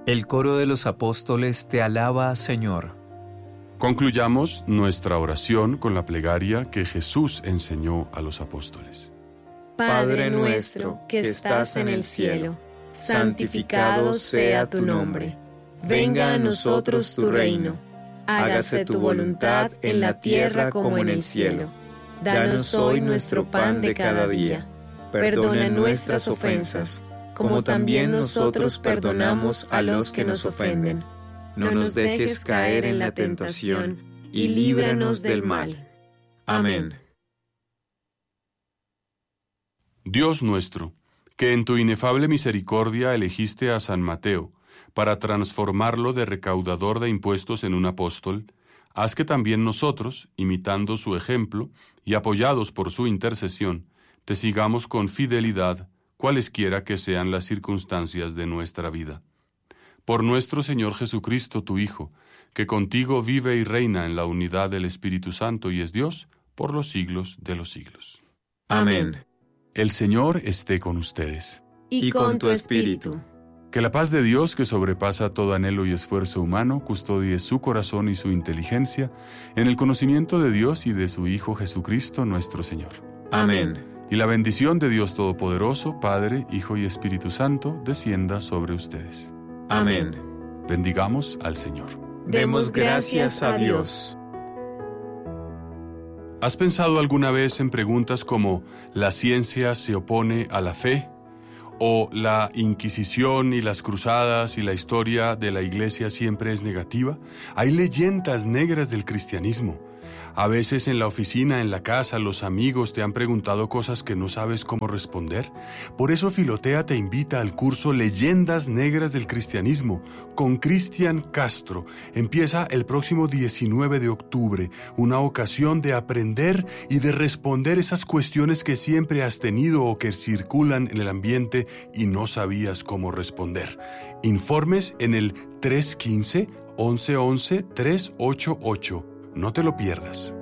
El coro de los apóstoles te alaba, Señor. Concluyamos nuestra oración con la plegaria que Jesús enseñó a los apóstoles. Padre nuestro que estás en el cielo, santificado sea tu nombre. Venga a nosotros tu reino. Hágase tu voluntad en la tierra como en el cielo. Danos hoy nuestro pan de cada día. Perdona nuestras ofensas, como también nosotros perdonamos a los que nos ofenden. No nos dejes caer en la tentación, y líbranos del mal. Amén. Dios nuestro, que en tu inefable misericordia elegiste a San Mateo para transformarlo de recaudador de impuestos en un apóstol, haz que también nosotros, imitando su ejemplo y apoyados por su intercesión, te sigamos con fidelidad, cualesquiera que sean las circunstancias de nuestra vida. Por nuestro Señor Jesucristo, tu Hijo, que contigo vive y reina en la unidad del Espíritu Santo y es Dios, por los siglos de los siglos. Amén. El Señor esté con ustedes. Y con tu espíritu. Que la paz de Dios, que sobrepasa todo anhelo y esfuerzo humano, custodie su corazón y su inteligencia en el conocimiento de Dios y de su Hijo Jesucristo nuestro Señor. Amén. Y la bendición de Dios Todopoderoso, Padre, Hijo y Espíritu Santo, descienda sobre ustedes. Amén. Bendigamos al Señor. Demos gracias a Dios. ¿Has pensado alguna vez en preguntas como ¿la ciencia se opone a la fe? ¿O la Inquisición y las cruzadas y la historia de la Iglesia siempre es negativa? Hay leyendas negras del cristianismo. A veces en la oficina, en la casa, los amigos te han preguntado cosas que no sabes cómo responder. Por eso Filotea te invita al curso Leyendas Negras del Cristianismo con Cristian Castro. Empieza el próximo 19 de octubre, una ocasión de aprender y de responder esas cuestiones que siempre has tenido o que circulan en el ambiente y no sabías cómo responder. Informes en el 315-1111-388. No te lo pierdas.